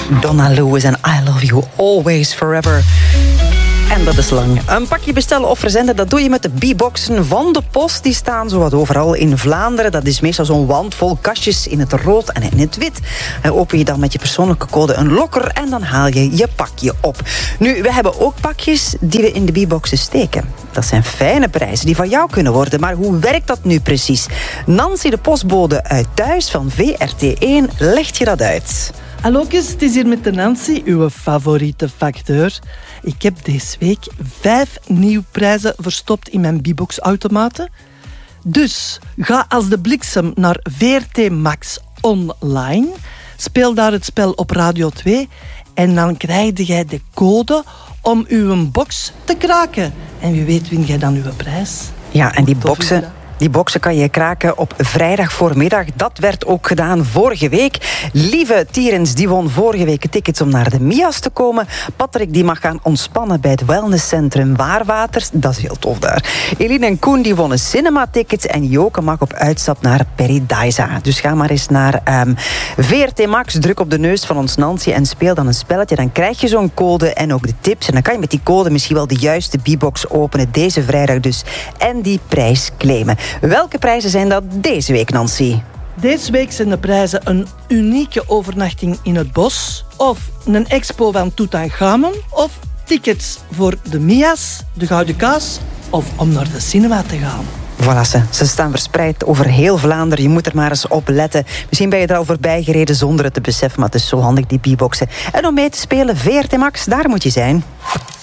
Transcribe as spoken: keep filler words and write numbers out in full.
Donna Lewis en I Love You Always Forever. En dat is lang. Een pakje bestellen of verzenden, dat doe je met de B-boxen van de post. Die staan zowat overal in Vlaanderen. Dat is meestal zo'n wand vol kastjes in het rood en in het wit. En open je dan met je persoonlijke code een lokker en dan haal je je pakje op. Nu, we hebben ook pakjes die we in de B-boxen steken. Dat zijn fijne prijzen die van jou kunnen worden. Maar hoe werkt dat nu precies? Nancy, de postbode uit Thuis van V R T één, legt je dat uit. Hallo, het is hier met de Nancy, uw favoriete facteur. Ik heb deze week vijf nieuwe prijzen verstopt in mijn B-box-automaten. Dus ga als de bliksem naar V R T Max online. Speel daar het spel op Radio twee. En dan krijg jij de code om uw box te kraken. En wie weet win jij dan uw prijs. Ja, en die boxen... Die boxen kan je kraken op vrijdag voormiddag. Dat werd ook gedaan vorige week. Lieve Tierens die won vorige week tickets om naar de Mia's te komen. Patrick die mag gaan ontspannen bij het wellnesscentrum Waarwater. Dat is heel tof daar. Eline en Koen die wonnen cinema-tickets. En Joke mag op uitstap naar Paradisa. Dus ga maar eens naar um, V R T Max. Druk op de neus van ons Nancy en speel dan een spelletje. Dan krijg je zo'n code en ook de tips. En dan kan je met die code misschien wel de juiste B-box openen. Deze vrijdag dus. En die prijs claimen. Welke prijzen zijn dat deze week, Nancy? Deze week zijn de prijzen een unieke overnachting in het bos, of een expo van Tutankhamon, of tickets voor de Mia's, de Gouden Kaas, of om naar de cinema te gaan. Voilà, ze, ze staan verspreid over heel Vlaanderen. Je moet er maar eens op letten. Misschien ben je er al voorbij gereden zonder het te beseffen, maar het is zo handig, die B-boxen. En om mee te spelen, V R T Max, daar moet je zijn.